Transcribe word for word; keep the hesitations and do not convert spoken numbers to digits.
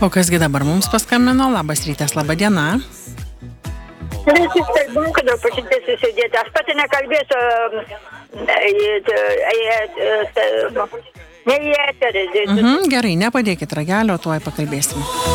O kasgi dabar mums paskambino? Labas rytas, laba diena. Reikia skelbimų, kad pašimtai susidėti. Aš pati nekalbėsiu ne į eterį. Mhm, gerai, nepadėkit ragelio, tuoj pakalbėsim.